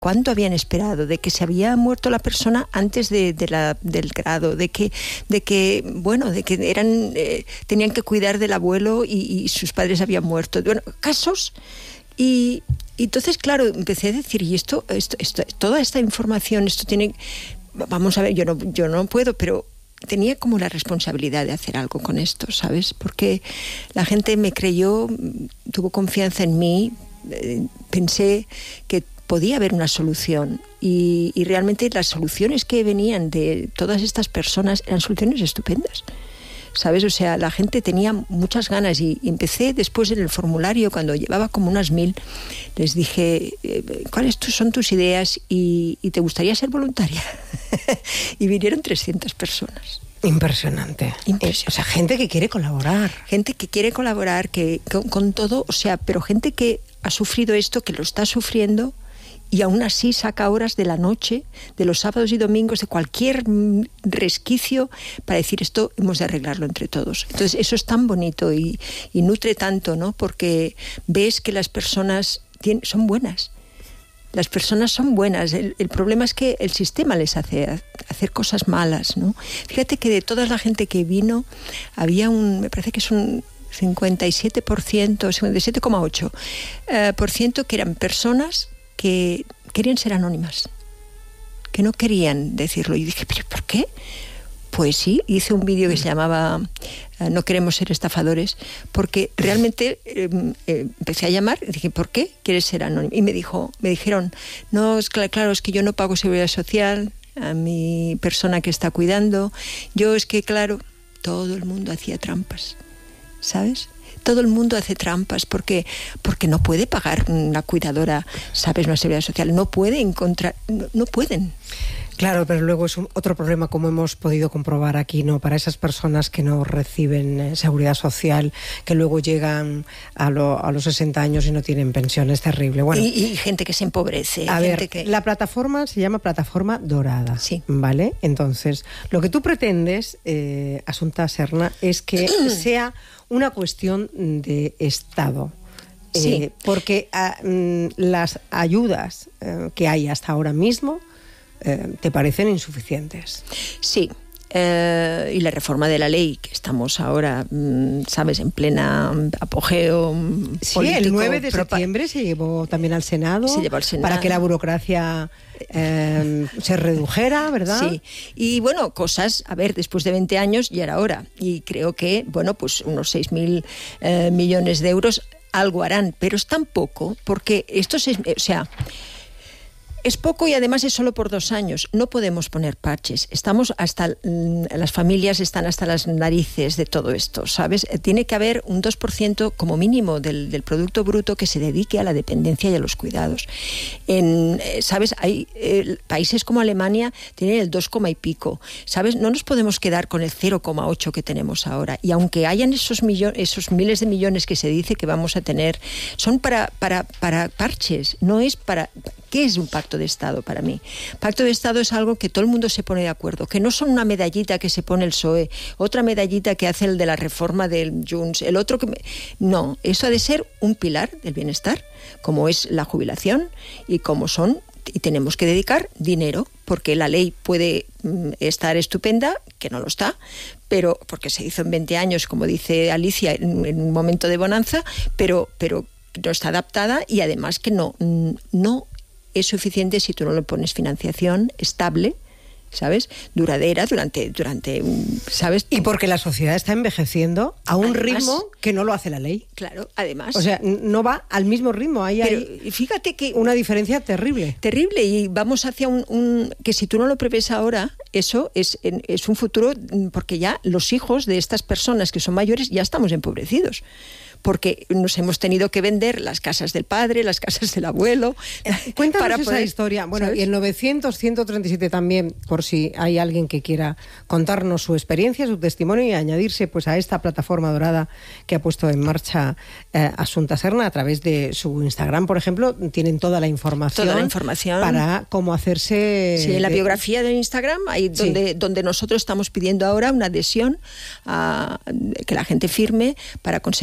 cuánto habían esperado, de que se había muerto la persona antes del grado, de que tenían que cuidar del abuelo y sus padres habían muerto. Bueno, casos. Y entonces, claro, empecé a decir, y esto, toda esta información, esto tiene... Vamos a ver, yo no puedo, pero tenía como la responsabilidad de hacer algo con esto, ¿sabes? Porque la gente me creyó, tuvo confianza en mí, pensé que podía haber una solución y realmente las soluciones que venían de todas estas personas eran soluciones estupendas, ¿sabes? O sea, la gente tenía muchas ganas y empecé después en el formulario, cuando llevaba como unas 1000, les dije, ¿cuáles son tus ideas y te gustaría ser voluntaria? Y vinieron 300 personas. Impresionante. O sea, gente que quiere colaborar. Gente que quiere colaborar, que con todo, o sea, pero gente que ha sufrido esto, que lo está sufriendo, y aún así saca horas de la noche, de los sábados y domingos, de cualquier resquicio para decir esto hemos de arreglarlo entre todos. Entonces eso es tan bonito y nutre tanto, ¿no? Porque ves que las personas son buenas. Las personas son buenas. El problema es que el sistema les hace hacer cosas malas, ¿no? Fíjate que de toda la gente que vino había me parece que es un 57%, 57,8% que eran personas que querían ser anónimas, que no querían decirlo. Y dije, ¿pero por qué? Pues sí, hice un vídeo que se llamaba No queremos ser estafadores, porque realmente empecé a llamar y dije, ¿por qué quieres ser anónimo? Y me dijeron, no, claro, es que yo no pago seguridad social a mi persona que está cuidando. Yo es que, claro, todo el mundo hacía trampas, ¿sabes? Todo el mundo hace trampas porque no puede pagar una cuidadora, ¿sabes?, una seguridad social. No pueden. Claro, pero luego es otro problema, como hemos podido comprobar aquí, ¿no? Para esas personas que no reciben seguridad social, que luego llegan a los 60 años y no tienen pensión, es terrible. Bueno, y gente que se empobrece. La plataforma se llama Plataforma Dorada, sí. ¿Vale? Entonces, lo que tú pretendes, Assunta Serna, es que sea una cuestión de Estado. Sí. Porque las ayudas que hay hasta ahora mismo te parecen insuficientes. Sí. Y la reforma de la ley, que estamos ahora, ¿sabes?, en plena apogeo político. Sí, el 9 de septiembre se llevó también al Senado. Se llevó al Senado. Para que la burocracia se redujera, ¿verdad? Sí. Y bueno, cosas, a ver, después de 20 años ya era hora. Y creo que, bueno, pues unos 6.000 millones de euros algo harán, pero es tan poco, porque esto es poco y además es solo por 2 años. No podemos poner parches. Las familias están hasta las narices de todo esto, ¿sabes? Tiene que haber un 2% como mínimo del Producto Bruto que se dedique a la dependencia y a los cuidados. ¿Sabes? Hay países como Alemania tienen el 2, y pico. ¿Sabes? No nos podemos quedar con el 0,8 que tenemos ahora. Y aunque hayan esos miles de millones que se dice que vamos a tener, son para parches. No es para... ¿Qué es un pacto de Estado para mí? Pacto de Estado es algo que todo el mundo se pone de acuerdo, que no son una medallita que se pone el PSOE, otra medallita que hace el de la reforma del Junts, el otro que... No, eso ha de ser un pilar del bienestar, como es la jubilación y tenemos que dedicar dinero, porque la ley puede estar estupenda, que no lo está, pero porque se hizo en 20 años, como dice Alicia, en un momento de bonanza, pero no está adaptada y además que no es suficiente si tú no le pones financiación estable, ¿sabes?, duradera durante ¿sabes? Y porque la sociedad está envejeciendo a un ritmo que no lo hace la ley. Claro, además. O sea, no va al mismo ritmo. Hay fíjate que una diferencia terrible. Terrible, y vamos hacia que si tú no lo prevés ahora, eso es un futuro, porque ya los hijos de estas personas que son mayores ya estamos empobrecidos. Porque nos hemos tenido que vender las casas del padre, las casas del abuelo. Cuéntanos esa historia. Bueno, ¿sabes? Y el 900-137 también, por si hay alguien que quiera contarnos su experiencia, su testimonio y añadirse pues a esta plataforma dorada que ha puesto en marcha Assunta Serna a través de su Instagram, por ejemplo. Tienen toda la información. Para cómo hacerse... Sí, en la biografía de Instagram, ahí donde nosotros estamos pidiendo ahora una adhesión a que la gente firme para conseguir este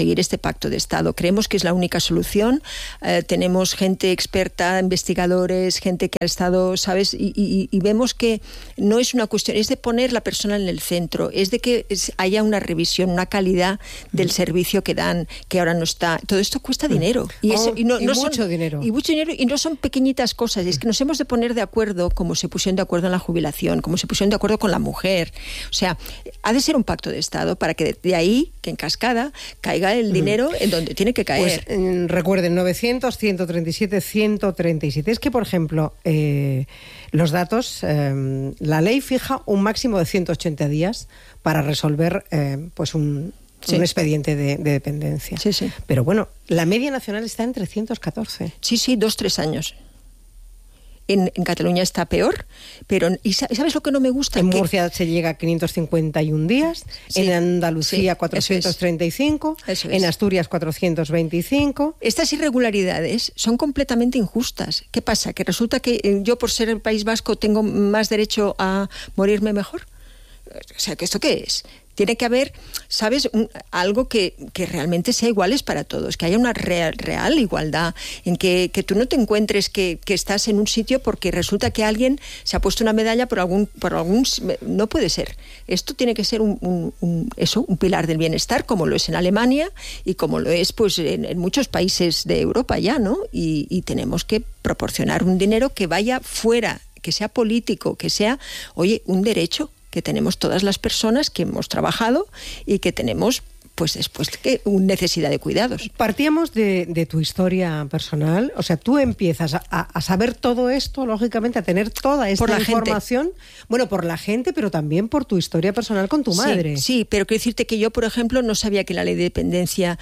pacto de Estado. Creemos que es la única solución. Tenemos gente experta, investigadores, gente que ha estado, ¿sabes? Y vemos que no es una cuestión, es de poner la persona en el centro, es de que haya una revisión, una calidad del servicio que dan, que ahora no está. Todo esto cuesta dinero. Mucho dinero. Y mucho dinero, y no son pequeñitas cosas. Es que nos hemos de poner de acuerdo, como se pusieron de acuerdo en la jubilación, como se pusieron de acuerdo con la mujer. O sea, ha de ser un pacto de Estado para que de ahí, que en cascada, caiga el dinero en donde tiene que caer. Pues recuerden, 900-137-137. Es que, por ejemplo, los datos, la ley fija un máximo de 180 días para resolver pues un expediente de dependencia. Sí, sí. Pero bueno, la media nacional está en 314. Sí, 2-3 años. En Cataluña está peor, pero ¿y sabes lo que no me gusta? En Murcia se llega a 551 días, en Andalucía 435, en Asturias 425. Estas irregularidades son completamente injustas. ¿Qué pasa? ¿Que resulta que yo, por ser el País Vasco, tengo más derecho a morirme mejor? O sea, ¿esto qué es? Tiene que haber, ¿sabes?, algo que realmente sea iguales para todos, que haya una real igualdad, en que tú no te encuentres que estás en un sitio porque resulta que alguien se ha puesto una medalla por algún no puede ser. Esto tiene que ser un pilar del bienestar, como lo es en Alemania y como lo es pues en muchos países de Europa ya, ¿no? Y tenemos que proporcionar un dinero que vaya fuera, que sea político, que sea, oye, un derecho que tenemos todas las personas que hemos trabajado y que tenemos, pues después, que necesidad de cuidados. Partíamos de tu historia personal, o sea, tú empiezas a saber todo esto, lógicamente, a tener toda esta información, bueno, por la gente, pero también por tu historia personal con tu madre. Sí, pero quiero decirte que yo, por ejemplo, no sabía que la ley de dependencia,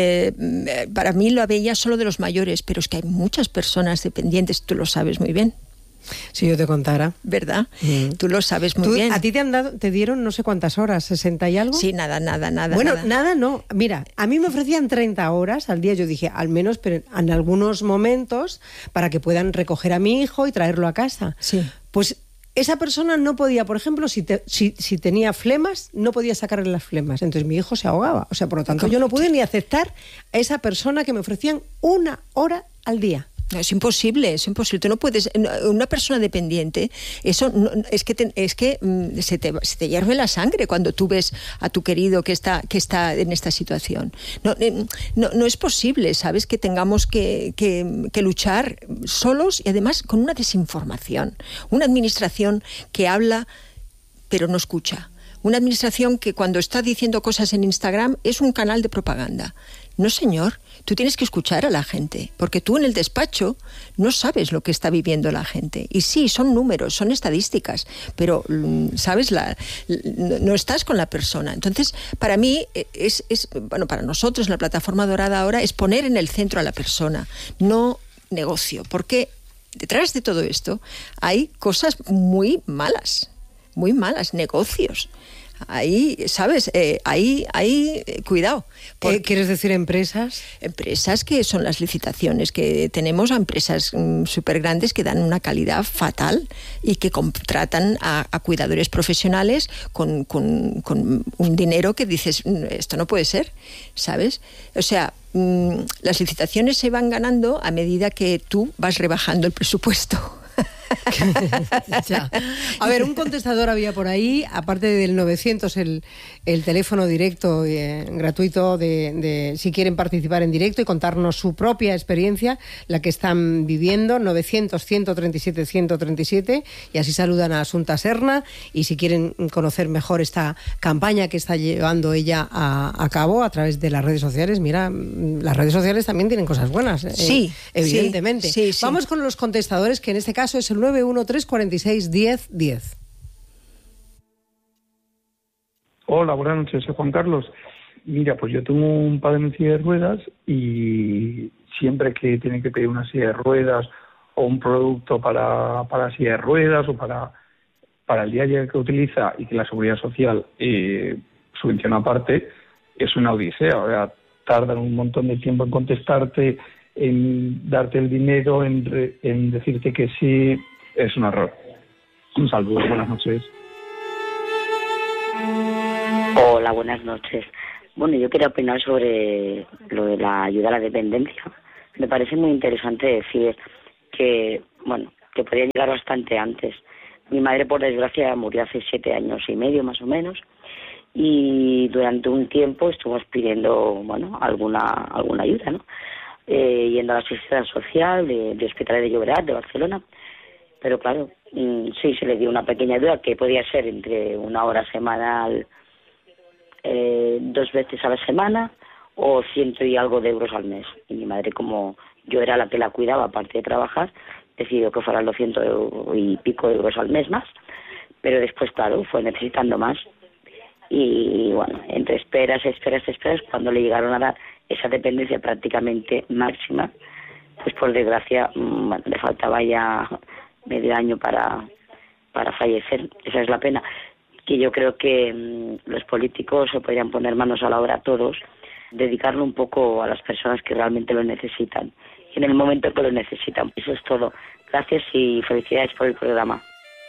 para mí lo veía solo de los mayores, pero es que hay muchas personas dependientes, tú lo sabes muy bien. Si yo te contara. ¿Verdad? Tú lo sabes muy bien. ¿A ti te dieron no sé cuántas horas? ¿60 y algo? Sí, nada. Bueno, nada no. Mira, a mí me ofrecían 30 horas al día. Yo dije, al menos pero en algunos momentos, para que puedan recoger a mi hijo y traerlo a casa. Sí. Pues esa persona no podía, por ejemplo, si tenía flemas, no podía sacarle las flemas. Entonces mi hijo se ahogaba. O sea, por lo tanto, yo no pude ni aceptar a esa persona que me ofrecían 1 hora al día. No, es imposible. Tú no puedes, una persona dependiente, eso no, es que se te hierve la sangre cuando tú ves a tu querido que está en esta situación. No es posible, ¿sabes?, que tengamos que luchar solos y además con una desinformación, una administración que habla pero no escucha. Una administración que cuando está diciendo cosas en Instagram es un canal de propaganda. No, señor, tú tienes que escuchar a la gente, porque tú en el despacho no sabes lo que está viviendo la gente. Y sí, son números, son estadísticas, pero, ¿sabes?, no estás con la persona. Entonces, para mí, bueno, para nosotros en la Plataforma Dorada ahora es poner en el centro a la persona, no negocio, porque detrás de todo esto hay cosas muy malas, negocios. Ahí, ¿sabes? Ahí cuidado. ¿Quieres decir empresas? Empresas que son las licitaciones que tenemos, a empresas súper grandes que dan una calidad fatal y que contratan a cuidadores profesionales con un dinero que dices, esto no puede ser, ¿sabes? O sea, las licitaciones se van ganando a medida que tú vas rebajando el presupuesto. Ya. A ver, un contestador había por ahí, aparte del 900, el teléfono directo gratuito de si quieren participar en directo y contarnos su propia experiencia, la que están viviendo, 900-137-137, y así saludan a Asunta Serna, y si quieren conocer mejor esta campaña que está llevando ella a cabo a través de las redes sociales. Mira, las redes sociales también tienen cosas buenas, sí, evidentemente. Sí. Vamos con los contestadores, que en este caso es el 913461010. Hola, buenas noches, soy Juan Carlos. Mira, pues yo tengo un padre en silla de ruedas y siempre que tiene que pedir una silla de ruedas o un producto para silla de ruedas o para el día a día que utiliza y que la Seguridad Social subvenciona aparte, es una odisea. O sea, tardan un montón de tiempo en contestarte, en darte el dinero, en decirte que sí. Es un error. Un saludo, buenas noches. Hola, buenas noches. Bueno, yo quería opinar sobre lo de la ayuda a la dependencia. Me parece muy interesante decir que, bueno, que podría llegar bastante antes. Mi madre, por desgracia, murió hace 7 años y medio, más o menos, y durante un tiempo estuvimos pidiendo, bueno, alguna ayuda, ¿no? Yendo a la asistencia social de Hospitalet de Llobregat, de Barcelona. Pero claro, sí, se le dio una pequeña ayuda que podía ser entre 1 hora semanal, 2 veces a la semana, o 100 y algo de euros al mes. Y mi madre, como yo era la que la cuidaba aparte de trabajar, decidió que fueran los 100 y pico euros al mes más. Pero después, claro, fue necesitando más. Y bueno, entre esperas, cuando le llegaron a dar esa dependencia prácticamente máxima, pues por desgracia, bueno, le faltaba ya medio año para fallecer. Esa es la pena. Que yo creo que los políticos se podrían poner manos a la obra todos, dedicarlo un poco a las personas que realmente lo necesitan, en el momento que lo necesitan. Eso es todo. Gracias y felicidades por el programa.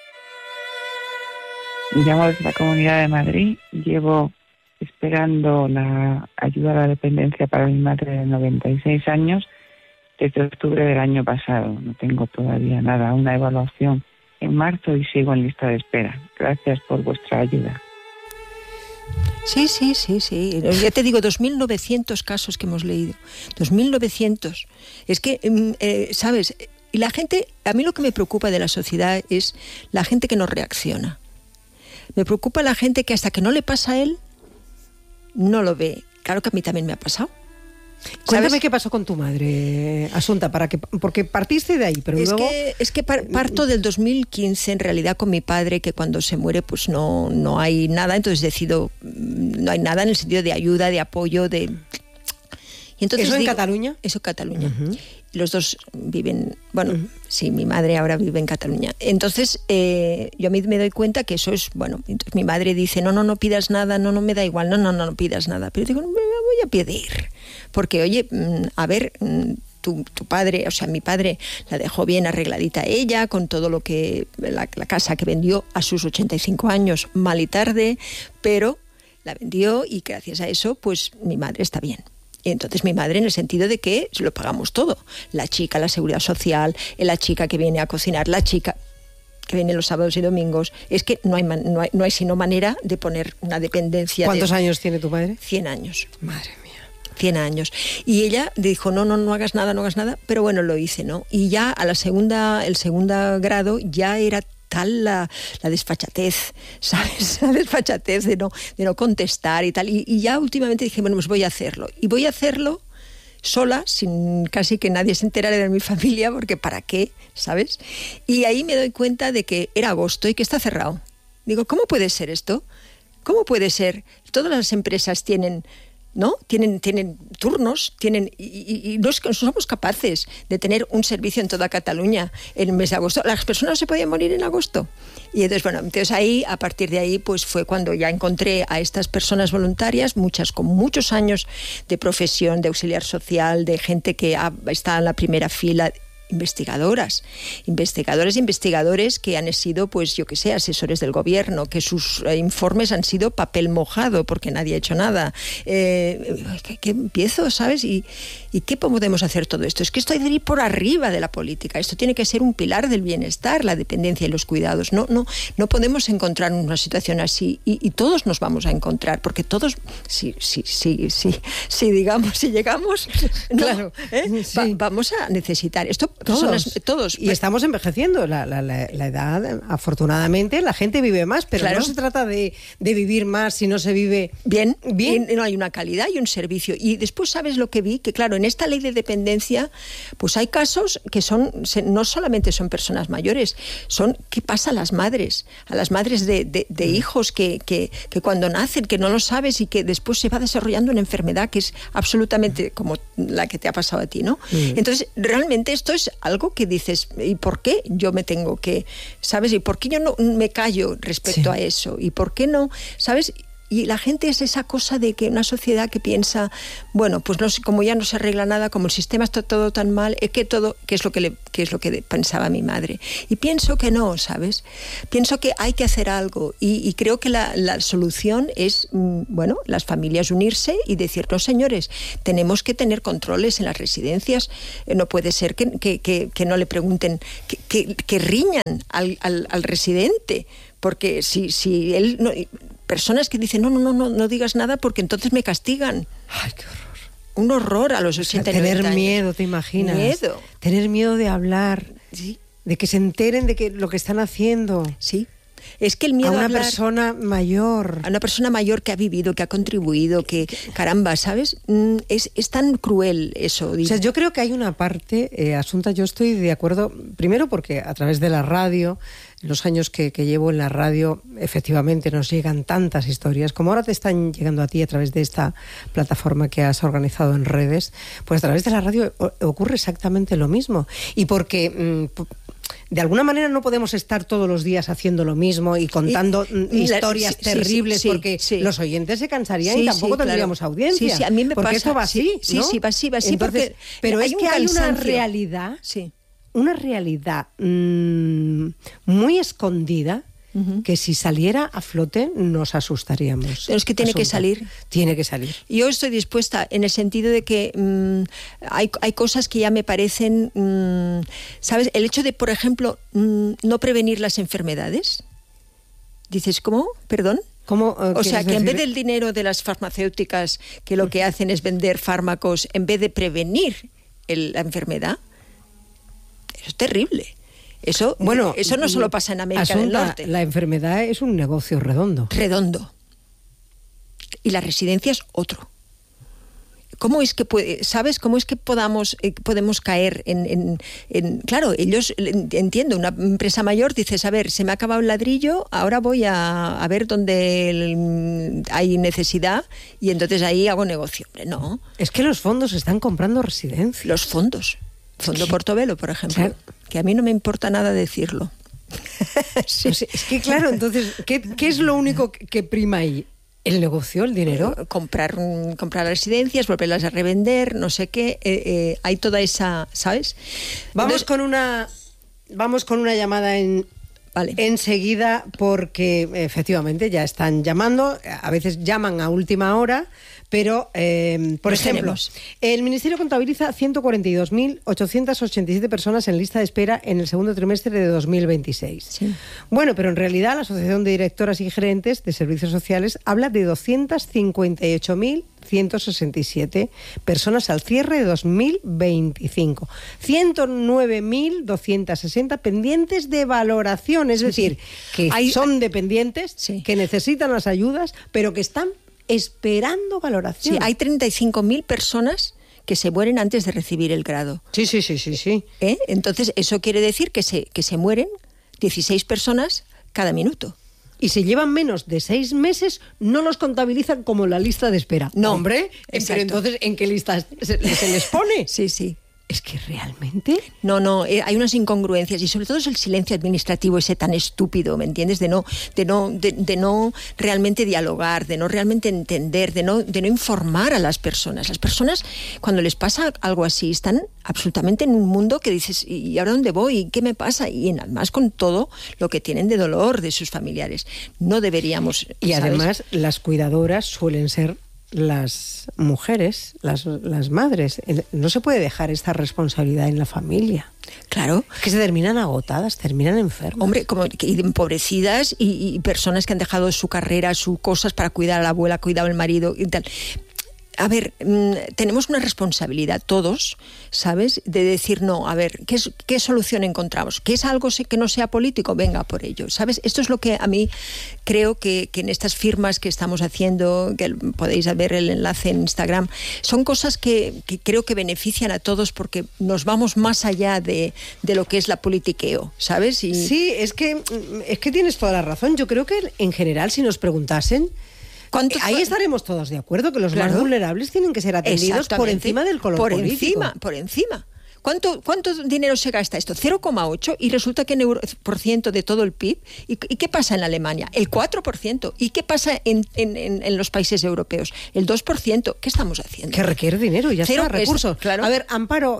Llamo desde la Comunidad de Madrid. Llevo esperando la ayuda a la dependencia para mi madre de 96 años desde octubre del año pasado. No tengo todavía nada, una evaluación en marzo y sigo en lista de espera. Gracias por vuestra ayuda. Sí. Ya te digo, 2.900 casos que hemos leído. 2.900. Es que, ¿sabes? Y la gente, a mí lo que me preocupa de la sociedad es la gente que no reacciona. Me preocupa la gente que hasta que no le pasa a él, no lo ve. Claro que a mí también me ha pasado. Cuéntame qué pasó con tu madre, Asunta, porque partiste de ahí, pero luego... Es que parto del 2015, en realidad, con mi padre, que cuando se muere pues no hay nada, entonces decido, no hay nada en el sentido de ayuda, de apoyo, de... Y entonces ¿Eso en Cataluña? Eso en Cataluña. Uh-huh. Los dos viven, sí, mi madre ahora vive en Cataluña. Entonces, yo a mí me doy cuenta que eso es, entonces mi madre dice, no pidas nada, no me da igual, no pidas nada. Pero digo, me voy a pedir. Porque, oye, a ver, tu padre, o sea, mi padre la dejó bien arregladita ella, con todo lo que, la casa que vendió a sus 85 años, mal y tarde, pero la vendió y gracias a eso, pues mi madre está bien. Y entonces mi madre, en el sentido de que lo pagamos todo. La chica, la seguridad social, la chica que viene a cocinar, la chica que viene los sábados y domingos. Es que no hay sino manera de poner una dependencia. ¿Cuántos años tiene tu madre? 100 años. Madre mía. 100 años. Y ella dijo, no hagas nada, pero bueno, lo hice, ¿no? Y ya a el segundo grado ya era tal la desfachatez, ¿sabes? La desfachatez de no contestar y tal. Y ya últimamente dije, pues voy a hacerlo. Y voy a hacerlo sola, sin casi que nadie se enterara de mi familia, porque ¿para qué? ¿Sabes? Y ahí me doy cuenta de que era agosto y que está cerrado. Digo, ¿cómo puede ser esto? ¿Cómo puede ser? Todas las empresas tienen... ¿no? Tienen turnos, y no somos capaces de tener un servicio en toda Cataluña en el mes de agosto. Las personas se podían morir en agosto. Y entonces ahí, a partir de ahí, pues fue cuando ya encontré a estas personas voluntarias, muchas con muchos años de profesión, de auxiliar social, de gente que está en la primera fila, investigadores e investigadores que han sido, pues yo que sé, asesores del gobierno, que sus informes han sido papel mojado porque nadie ha hecho nada. ¿Qué empiezo, sabes? ¿Y qué podemos hacer todo esto? Es que esto hay de ir por arriba de la política. Esto tiene que ser un pilar del bienestar, la dependencia y los cuidados. No podemos encontrar una situación así y todos nos vamos a encontrar, porque todos, si llegamos, claro, sí. Vamos a necesitar esto. Todos. Y estamos envejeciendo. La edad, afortunadamente, la gente vive más, pero claro, no se trata de vivir más si no se vive bien. No hay una calidad y un servicio. Y después, ¿sabes lo que vi? Que claro, en esta ley de dependencia, pues hay casos que no solamente son personas mayores, ¿qué pasa a las madres? A las madres de hijos que cuando nacen, que no lo sabes y que después se va desarrollando una enfermedad que es absolutamente como la que te ha pasado a ti, ¿no? Entonces, realmente esto es algo que dices, ¿y por qué yo me tengo que, sabes? ¿Y por qué yo no me callo respecto a eso? ¿Y por qué no, sabes? Y la gente es esa cosa de que una sociedad que piensa, bueno, pues no, como ya no se arregla nada, como el sistema está todo tan mal, que es lo que pensaba mi madre. Y pienso que no, ¿sabes? Pienso que hay que hacer algo y creo que la solución es, bueno, las familias unirse y decir, no, señores, tenemos que tener controles en las residencias. No puede ser que no le pregunten, que riñan al residente, porque si él... No, personas que dicen, no digas nada porque entonces me castigan. ¡Ay, qué horror! Un horror a los 80 y 90 años. Tener miedo, ¿te imaginas? Miedo. Tener miedo de hablar, sí. De que se enteren de que lo que están haciendo. Sí. Es que el miedo a una hablar, persona mayor. A una persona mayor que ha vivido, que ha contribuido, que, caramba, ¿sabes? Es tan cruel eso. O sea, yo creo que hay una parte, Asunta, yo estoy de acuerdo, primero porque a través de la radio, en los años que llevo en la radio, efectivamente nos llegan tantas historias, como ahora te están llegando a ti a través de esta plataforma que has organizado en redes, pues a través de la radio ocurre exactamente lo mismo. Y porque... de alguna manera no podemos estar todos los días haciendo lo mismo y contando historias terribles porque los oyentes se cansarían y tampoco tendríamos audiencia. Sí, a mí me porque pasa. esto va así, ¿no? Sí, va así. Entonces, porque pero es que hay una realidad, muy escondida, que si saliera a flote nos asustaríamos. Pero es que tiene que salir. Tiene que salir. Yo estoy dispuesta en el sentido de que hay cosas que ya me parecen, ¿sabes? El hecho de, por ejemplo, no prevenir las enfermedades. Dices, ¿cómo? ¿Perdón? ¿Cómo, o sea, que en vez del dinero de las farmacéuticas, que lo que hacen es vender fármacos, en vez de prevenir la enfermedad, eso es terrible. Eso no solo pasa en América del Norte. La enfermedad es un negocio redondo. Redondo. Y la residencia es otro. ¿Cómo es que podemos caer en claro, ellos, entiendo, una empresa mayor dices, a ver, se me ha acabado el ladrillo, ahora voy a ver dónde hay necesidad y entonces ahí hago negocio. Hombre, no. Es que los fondos están comprando residencias. Los fondos. Fondo Portobelo, por ejemplo. Claro. Que a mí no me importa nada decirlo. Sí. Pues es que claro, entonces, ¿qué es lo único que prima ahí? ¿El negocio, el dinero? Comprar residencias, volverlas a revender, no sé qué. Hay toda esa, ¿sabes? Vamos con una llamada enseguida, porque efectivamente ya están llamando. A veces llaman a última hora. Pero, por ejemplo, el Ministerio contabiliza 142.887 personas en lista de espera en el segundo trimestre de 2026. Sí. Bueno, pero en realidad la Asociación de Directoras y Gerentes de Servicios Sociales habla de 258.167 personas al cierre de 2025. 109.260 pendientes de valoración, es decir, que son dependientes, que necesitan las ayudas, pero que están esperando valoración. Sí, hay 35.000 personas que se mueren antes de recibir el grado. Sí. Entonces, eso quiere decir que se mueren 16 personas cada minuto. Y si llevan menos de 6 meses, no los contabilizan como la lista de espera. No, hombre, pero entonces, ¿en qué lista se les pone? Sí. Es que realmente... No, hay unas incongruencias y sobre todo es el silencio administrativo ese tan estúpido, ¿me entiendes? De no realmente dialogar, de no realmente entender, de no informar a las personas. Las personas, cuando les pasa algo así, están absolutamente en un mundo que dices, ¿y ahora dónde voy? ¿Qué me pasa? Y además con todo lo que tienen de dolor de sus familiares. No deberíamos... Y además las cuidadoras suelen ser las mujeres, las madres. No se puede dejar esta responsabilidad en la familia. Claro. Que se terminan agotadas, terminan enfermas. Hombre, como empobrecidas y personas que han dejado su carrera, sus cosas para cuidar a la abuela, cuidar al marido y tal. A ver, tenemos una responsabilidad todos, ¿sabes? De decir, no, a ver, ¿qué solución encontramos? ¿Qué es algo que no sea político? Venga por ello, ¿sabes? Esto es lo que a mí creo que en estas firmas que estamos haciendo, que podéis ver el enlace en Instagram, son cosas que creo que benefician a todos porque nos vamos más allá de lo que es la politiqueo, ¿sabes? Sí, es que tienes toda la razón. Yo creo que en general, si nos preguntasen, ahí estaremos todos de acuerdo que los más vulnerables tienen que ser atendidos por encima del color político. Por encima. ¿Cuánto dinero se gasta esto? 0,8 y resulta que en % de todo el PIB. ¿Y qué pasa en Alemania? El 4%. ¿Y qué pasa en los países europeos? El 2%. ¿Qué estamos haciendo? Que requiere dinero y ya está, recursos. Claro. A ver, Amparo,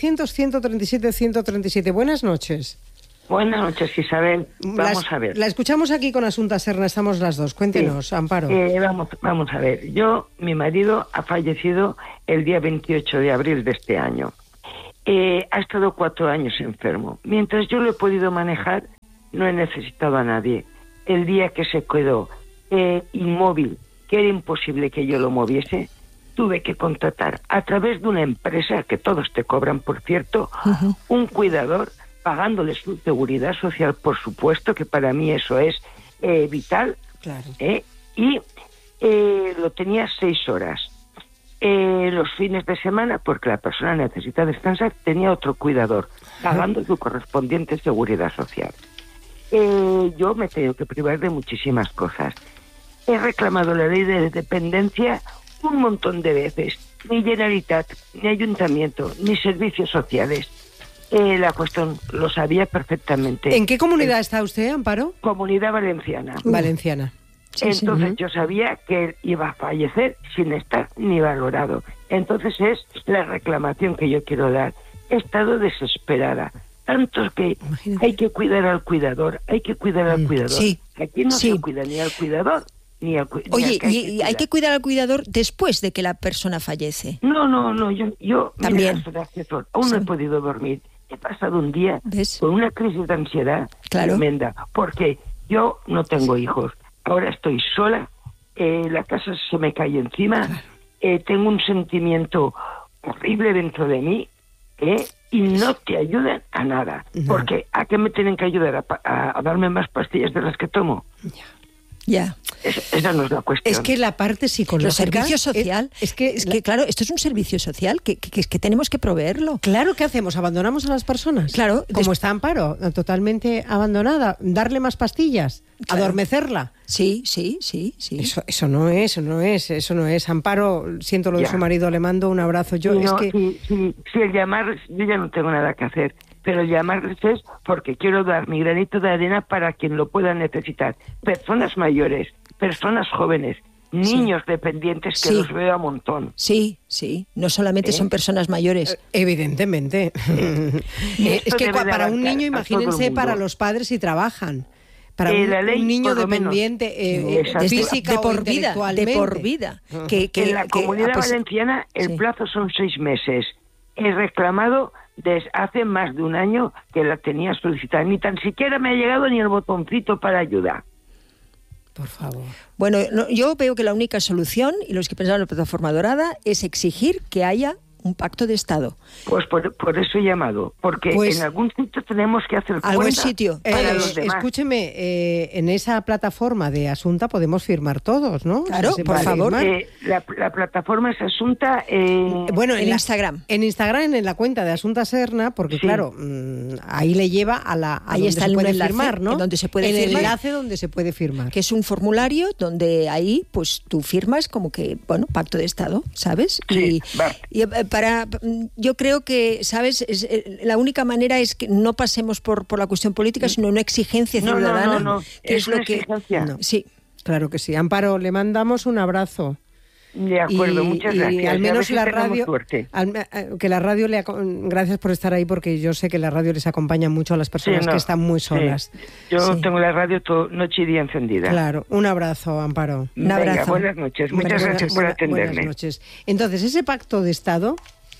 900-137-137. Buenas noches. Buenas noches, Isabel. Vamos a ver. La escuchamos aquí con Asunta Serna, estamos las dos. Cuéntenos, sí. Amparo. Vamos a ver. Mi marido ha fallecido el día 28 de abril de este año. Ha estado 4 años enfermo. Mientras yo lo he podido manejar, no he necesitado a nadie. El día que se quedó inmóvil, que era imposible que yo lo moviese, tuve que contratar a través de una empresa, que todos te cobran, por cierto, un cuidador, pagándole su seguridad social, por supuesto, que para mí eso es vital. Claro. Y lo tenía 6 horas. Los fines de semana, porque la persona necesita descansar, tenía otro cuidador, pagando su correspondiente seguridad social. Yo me he tenido que privar de muchísimas cosas. He reclamado la ley de dependencia un montón de veces. Ni Generalitat, ni Ayuntamiento, ni servicios sociales. La cuestión lo sabía perfectamente. ¿En qué comunidad está usted, Amparo? Comunidad Valenciana. Valenciana. Sí, entonces yo sabía que él iba a fallecer sin estar ni valorado. Entonces es la reclamación que yo quiero dar. He estado desesperada. Tanto que hay que cuidar al cuidador, hay que cuidar al cuidador. Sí. Aquí no se cuida ni al cuidador, ni al cuidador. Oye, y hay que cuidar al cuidador después de que la persona fallece. No, yo también. Mira, aún no he podido dormir. He pasado un día con una crisis de ansiedad tremenda, porque yo no tengo hijos. Ahora estoy sola, la casa se me cae encima, tengo un sentimiento horrible dentro de mí, y no te ayudan a nada. Porque ¿a qué me tienen que ayudar? ¿A darme más pastillas de las que tomo? Ya. Esa no es la cuestión. Es que la parte psicológica... Los servicios social... Es que claro, esto es un servicio social que tenemos que proveerlo. Claro, ¿qué hacemos? ¿Abandonamos a las personas? Claro. Como está Amparo, totalmente abandonada. ¿Darle más pastillas? Claro. ¿Adormecerla? Sí. Eso no es. Amparo, siento lo de su marido, le mando un abrazo. Sí, el llamar, yo ya no tengo nada que hacer. Pero llamarles es porque quiero dar mi granito de arena para quien lo pueda necesitar. Personas mayores, personas jóvenes, niños dependientes que los veo a montón. Sí, no solamente son personas mayores. Evidentemente. Es que para un niño, imagínense, para los padres si trabajan. Para un niño dependiente física de por o vida, de por vida. En la Comunidad Valenciana el plazo son 6 meses. He reclamado desde hace más de un año que la tenía solicitada. Ni tan siquiera me ha llegado ni el botoncito para ayudar. Por favor. Bueno, yo veo que la única solución, y los que pensaban en la plataforma dorada, es exigir que haya un pacto de Estado. Pues por eso he llamado, porque en algún sitio tenemos que hacer algún sitio para los demás. Escúcheme, en esa plataforma de Asunta podemos firmar todos, ¿no? Claro, por favor. La plataforma es Asunta... bueno, en Instagram. En Instagram, en la cuenta de Asunta Serna, porque claro, ahí le lleva a ahí está el enlace firmar, ¿no? Donde se puede el firmar, enlace donde se puede firmar. Que es un formulario donde ahí pues tú firmas como que, pacto de Estado, ¿sabes? Sí, yo creo que, ¿sabes? La única manera es que no pasemos por la cuestión política, sino una exigencia ciudadana. No. Que es lo que exigencia. Sí. Claro que sí. Amparo, le mandamos un abrazo. De acuerdo, muchas gracias. Y al menos la radio, que la radio gracias por estar ahí, porque yo sé que la radio les acompaña mucho a las personas que están muy solas. Sí. Yo tengo la radio noche y día encendida. Claro, un abrazo, Amparo. Un abrazo. Buenas noches, muchas gracias por atenderme. Buenas noches. Entonces, ese pacto de Estado,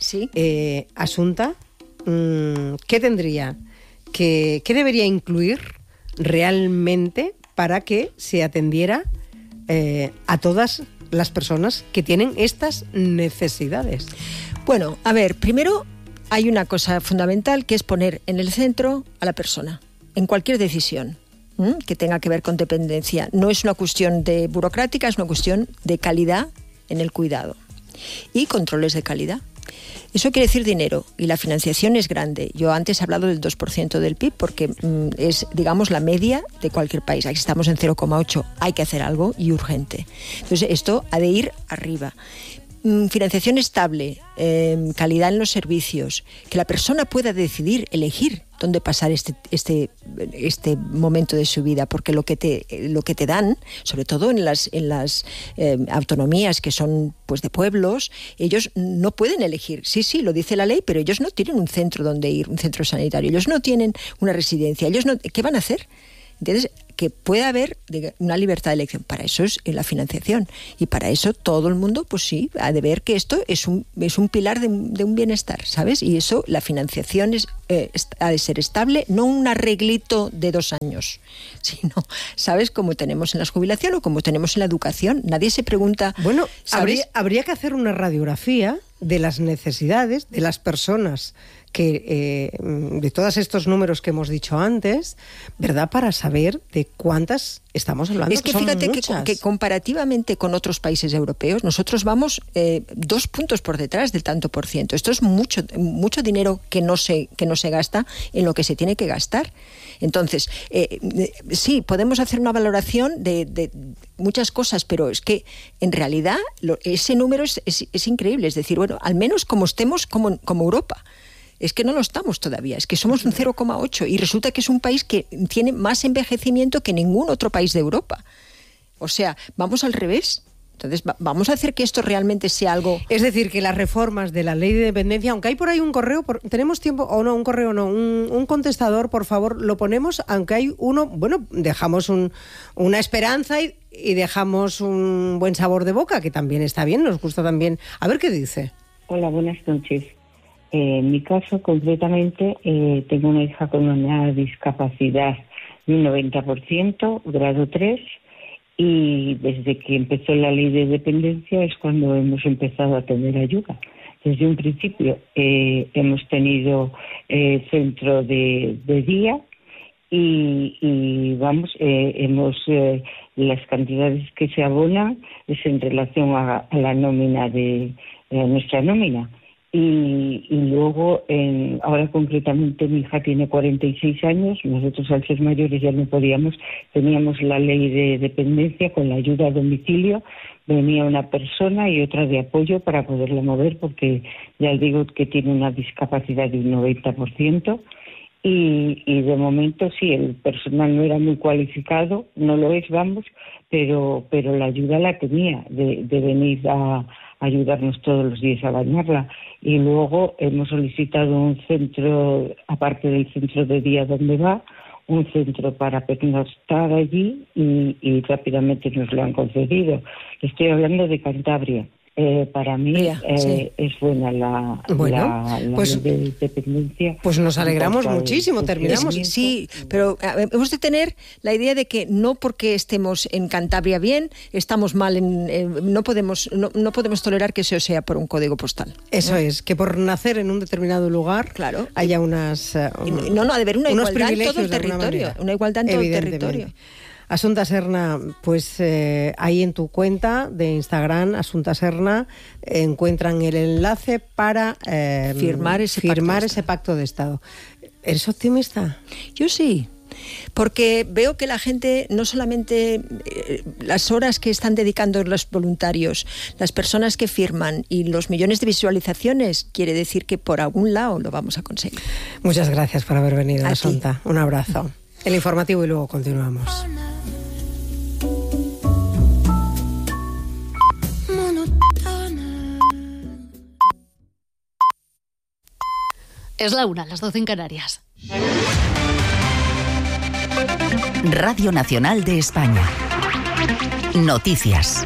Asunta, ¿qué tendría? ¿Qué debería incluir realmente para que se atendiera a todas las personas que tienen estas necesidades? Bueno, a ver, primero hay una cosa fundamental que es poner en el centro a la persona, en cualquier decisión que tenga que ver con dependencia. No es una cuestión de burocrática, es una cuestión de calidad en el cuidado y controles de calidad. Eso quiere decir dinero, y la financiación es grande. Yo antes he hablado del 2% del PIB porque es, digamos, la media de cualquier país. Aquí estamos en 0,8. Hay que hacer algo y urgente. Entonces, esto ha de ir arriba. financiación estable, calidad en los servicios, que la persona pueda decidir, elegir dónde pasar este momento de su vida, porque lo que te dan, sobre todo en las autonomías que son pues de pueblos, ellos no pueden elegir. Sí, lo dice la ley, pero ellos no tienen un centro donde ir, un centro sanitario, ellos no tienen una residencia, ¿qué van a hacer? Entonces, que pueda haber una libertad de elección. Para eso es la financiación. Y para eso todo el mundo, pues sí, ha de ver que esto es un pilar de un bienestar, ¿sabes? Y eso, la financiación ha de ser estable, no un arreglito de 2 años, sino, ¿sabes? Como tenemos en la jubilación o como tenemos en la educación. Nadie se pregunta... Bueno, habría que hacer una radiografía de las necesidades de las personas que de todos estos números que hemos dicho antes, ¿verdad? Para saber de cuántas estamos hablando. Es que fíjate que comparativamente con otros países europeos, nosotros vamos 2 puntos por detrás del tanto por ciento. Esto es mucho dinero que no se gasta en lo que se tiene que gastar. Entonces, sí, podemos hacer una valoración de muchas cosas, pero es que en realidad ese número es increíble. Es decir, bueno, al menos como estemos como Europa. Es que no lo estamos todavía, es que somos un 0,8 y resulta que es un país que tiene más envejecimiento que ningún otro país de Europa. O sea, vamos al revés. Entonces, vamos a hacer que esto realmente sea algo... Es decir, que las reformas de la ley de dependencia, aunque hay por ahí un correo, ¿tenemos tiempo? O no, un correo no, un contestador, por favor, lo ponemos, aunque hay uno, bueno, dejamos una esperanza y dejamos un buen sabor de boca, que también está bien, nos gusta también. A ver qué dice. Hola, buenas noches. En mi caso, concretamente, tengo una hija con una discapacidad de un 90%, grado 3, y desde que empezó la ley de dependencia es cuando hemos empezado a tener ayuda. Desde un principio hemos tenido centro de día y vamos, las cantidades que se abonan es en relación a la nómina de nuestra nómina. Y luego, ahora concretamente mi hija tiene 46 años, nosotros al ser mayores ya no podíamos, teníamos la ley de dependencia con la ayuda a domicilio, venía una persona y otra de apoyo para poderla mover porque ya digo que tiene una discapacidad de un 90%. Y de momento sí, el personal no era muy cualificado, no lo es, vamos, pero la ayuda la tenía de venir a ayudarnos todos los días a bañarla. Y luego hemos solicitado un centro, aparte del centro de día donde va, un centro para pernoctar allí y rápidamente nos lo han concedido. Estoy hablando de Cantabria. Para mí sí. Es buena la pues, ley de dependencia. Pues nos alegramos muchísimo, terminamos. Sí, pero hemos de tener la idea de que no porque estemos en Cantabria bien, estamos mal, no podemos tolerar que eso sea por un código postal. Eso es, que por nacer en un determinado lugar haya unas... ha de haber una igualdad en todo el territorio. Una igualdad en todo el territorio. Asunta Serna, pues ahí en tu cuenta de Instagram, Asunta Serna, encuentran el enlace para firmar ese pacto de Estado. ¿Eres optimista? Yo sí. Porque veo que la gente, no solamente las horas que están dedicando los voluntarios, las personas que firman y los millones de visualizaciones, quiere decir que por algún lado lo vamos a conseguir. Muchas gracias por haber venido, Asunta. Un abrazo. El informativo y luego continuamos. Es la 1, las 12 en Canarias. Radio Nacional de España. Noticias.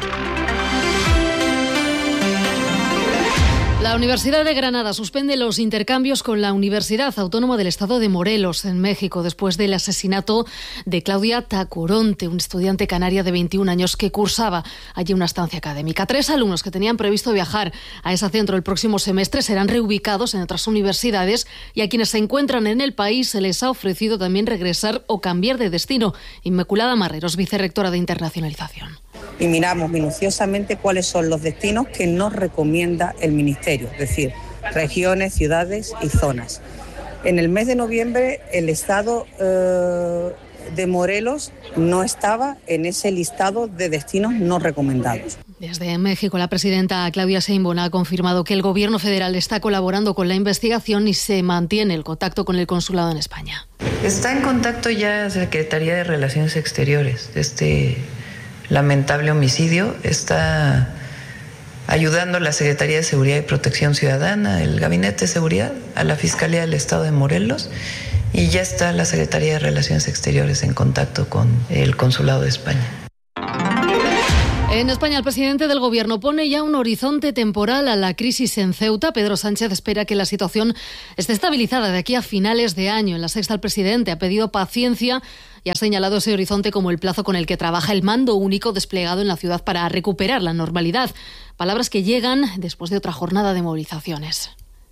La Universidad de Granada suspende los intercambios con la Universidad Autónoma del Estado de Morelos, en México, después del asesinato de Claudia Tacoronte, un estudiante canaria de 21 años que cursaba allí una estancia académica. 3 alumnos que tenían previsto viajar a ese centro el próximo semestre serán reubicados en otras universidades y a quienes se encuentran en el país se les ha ofrecido también regresar o cambiar de destino. Inmaculada Marreros, vicerrectora de Internacionalización. Y miramos minuciosamente cuáles son los destinos que nos recomienda el Ministerio, es decir, regiones, ciudades y zonas. En el mes de noviembre el estado de Morelos no estaba en ese listado de destinos no recomendados. Desde México, la presidenta Claudia Sheinbaum ha confirmado que el gobierno federal está colaborando con la investigación y se mantiene el contacto con el consulado en España. Está en contacto ya Secretaría de Relaciones Exteriores de este lamentable homicidio. Está ayudando a la Secretaría de Seguridad y Protección Ciudadana, el Gabinete de Seguridad, a la Fiscalía del Estado de Morelos, y ya está la Secretaría de Relaciones Exteriores en contacto con el Consulado de España. En España, el presidente del Gobierno pone ya un horizonte temporal a la crisis en Ceuta. Pedro Sánchez espera que la situación esté estabilizada de aquí a finales de año. En La Sexta, el presidente ha pedido paciencia y ha señalado ese horizonte como el plazo con el que trabaja el mando único desplegado en la ciudad para recuperar la normalidad. Palabras que llegan después de otra jornada de movilizaciones.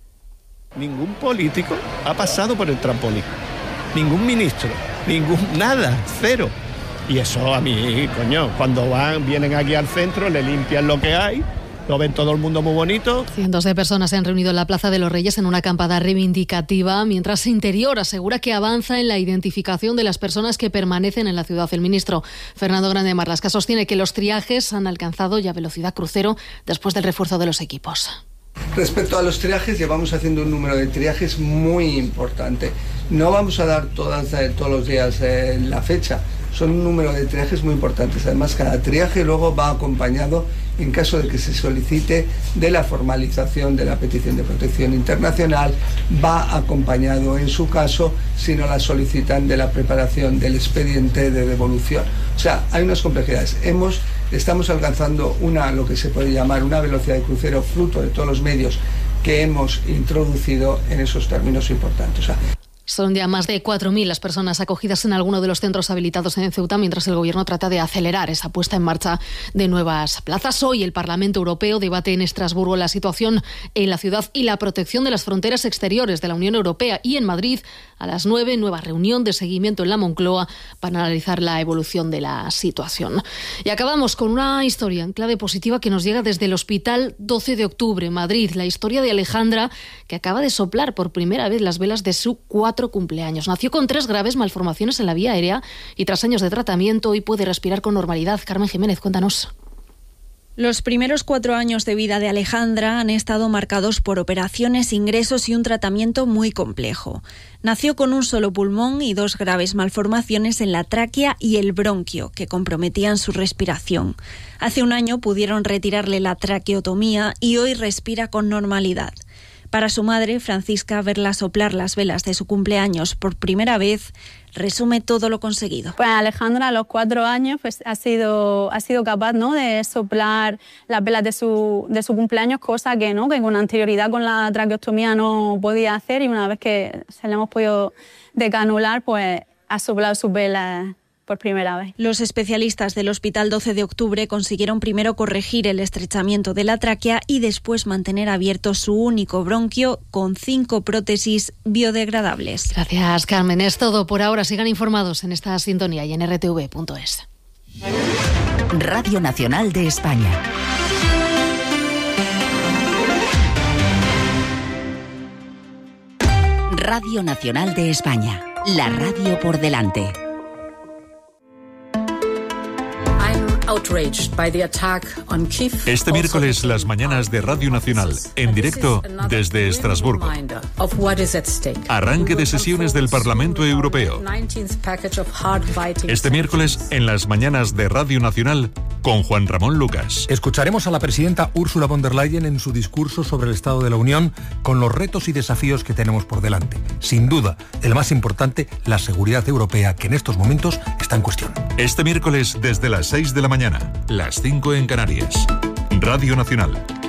Ningún político ha pasado por el trampolín. Ningún ministro. Nada. Cero. Y eso a mí, cuando vienen aquí al centro, le limpian lo que hay, lo ven todo el mundo muy bonito. Cientos de personas se han reunido en la Plaza de los Reyes en una acampada reivindicativa, mientras Interior asegura que avanza en la identificación de las personas que permanecen en la ciudad. El ministro Fernando Grande Marlaska sostiene que los triajes han alcanzado ya velocidad crucero después del refuerzo de los equipos. Respecto a los triajes, llevamos haciendo un número de triajes muy importante. No vamos a dar todos los días la fecha. Son un número de triajes muy importantes. Además, cada triaje luego va acompañado, en caso de que se solicite, de la formalización de la petición de protección internacional. Va acompañado, en su caso, si no la solicitan, de la preparación del expediente de devolución. O sea, hay unas complejidades. Estamos alcanzando lo que se puede llamar una velocidad de crucero, fruto de todos los medios que hemos introducido en esos términos importantes. Son ya más de 4.000 las personas acogidas en alguno de los centros habilitados en Ceuta, mientras el Gobierno trata de acelerar esa puesta en marcha de nuevas plazas. Hoy el Parlamento Europeo debate en Estrasburgo la situación en la ciudad y la protección de las fronteras exteriores de la Unión Europea. Y en Madrid, a las 9, nueva reunión de seguimiento en la Moncloa para analizar la evolución de la situación. Y acabamos con una historia en clave positiva que nos llega desde el Hospital 12 de Octubre, Madrid. La historia de Alejandra, que acaba de soplar por primera vez las velas de su 4 cumpleaños. Nació con 3 graves malformaciones en la vía aérea y tras años de tratamiento hoy puede respirar con normalidad. Carmen Jiménez, cuéntanos. Los primeros 4 años de vida de Alejandra han estado marcados por operaciones, ingresos y un tratamiento muy complejo. Nació con un solo pulmón y 2 graves malformaciones en la tráquea y el bronquio que comprometían su respiración. Hace un año pudieron retirarle la traqueotomía y hoy respira con normalidad. Para su madre, Francisca, verla soplar las velas de su cumpleaños por primera vez resume todo lo conseguido. Pues Alejandra a los 4 años pues, ha sido capaz, ¿no?, de soplar las velas de su cumpleaños, cosa que con anterioridad con la traqueostomía no podía hacer, y una vez que se le hemos podido decanular, pues ha soplado sus velas por primera vez. Los especialistas del Hospital 12 de Octubre consiguieron primero corregir el estrechamiento de la tráquea y después mantener abierto su único bronquio con 5 prótesis biodegradables. Gracias, Carmen. Es todo por ahora. Sigan informados en esta sintonía y en rtv.es. Radio Nacional de España. Radio Nacional de España. La radio por delante. Este miércoles, las mañanas de Radio Nacional, en directo desde Estrasburgo. Arranque de sesiones del Parlamento Europeo. Este miércoles, en las mañanas de Radio Nacional, con Juan Ramón Lucas. Escucharemos a la presidenta Ursula von der Leyen en su discurso sobre el Estado de la Unión, con los retos y desafíos que tenemos por delante. Sin duda, el más importante, la seguridad europea, que en estos momentos está en cuestión. Este miércoles, desde las 6 de la mañana, las 5 en Canarias. Radio Nacional,